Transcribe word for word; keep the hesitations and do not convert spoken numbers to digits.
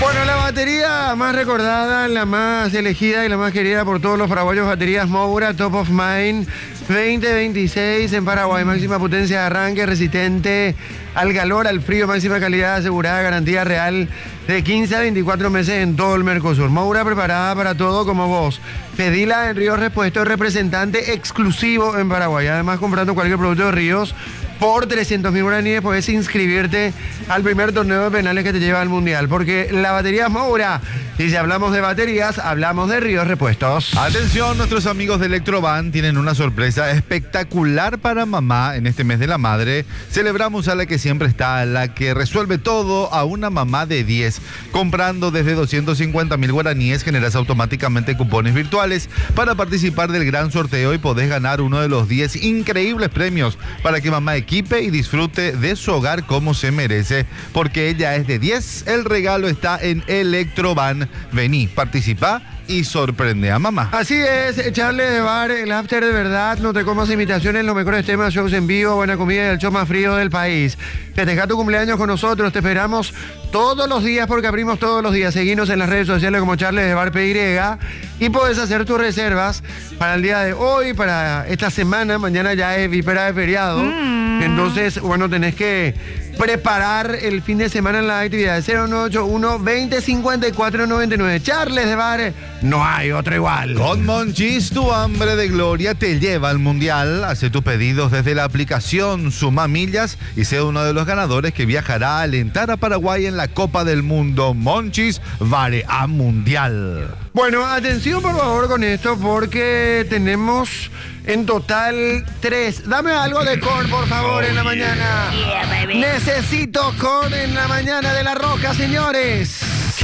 Bueno, la batería más recordada, la más elegida y la más querida por todos los paraguayos, baterías Moura Top of Mind veinte veintiséis en Paraguay, máxima potencia de arranque, resistente al calor, al frío, máxima calidad asegurada, garantía real de quince a veinticuatro meses en todo el Mercosur. Moura preparada para todo como vos. Pedila en Ríos Repuestos, representante exclusivo en Paraguay. Además, comprando cualquier producto de Ríos por trescientos mil guaraníes podés inscribirte al primer torneo de penales que te lleva al Mundial, porque la batería es Moura. Y si hablamos de baterías, hablamos de Ríos Repuestos. Atención, nuestros amigos de Electroban tienen una sorpresa espectacular para mamá en este mes de la madre. Celebramos a la que siempre está, a la que resuelve todo, a una mamá de diez. Comprando desde doscientos cincuenta mil guaraníes generas automáticamente cupones virtuales para participar del gran sorteo y podés ganar uno de los diez increíbles premios para que mamá equipe y disfrute de su hogar como se merece, porque ella es de diez. El regalo está en Electroban. Vení, participa y sorprende a mamá. Así es, Charles de Bar, el after de verdad, no te comas imitaciones, los mejores temas, shows en vivo, buena comida y el show más frío del país. Festeja tu cumpleaños con nosotros, te esperamos todos los días porque abrimos todos los días. Seguinos en las redes sociales como Charles de Bar P Y y podés hacer tus reservas para el día de hoy, para esta semana. Mañana ya es víspera de feriado. Mm. Entonces, bueno, tenés que preparar el fin de semana en la actividad cero nueve ocho uno, veinte cincuenta y cuatro noventa y nueve. Charles de Bar, no hay otro igual. Con Monchis, tu hambre de gloria te lleva al Mundial. Hace tus pedidos desde la aplicación Suma Millas y sea uno de los ganadores que viajará a alentar a Paraguay en la Copa del Mundo. Monchis, vale a Mundial. Bueno, atención por favor con esto porque tenemos en total tres. Dame algo de corn, por favor, en la mañana. Yeah, baby. Necesito corn en la mañana de La Roca, señores.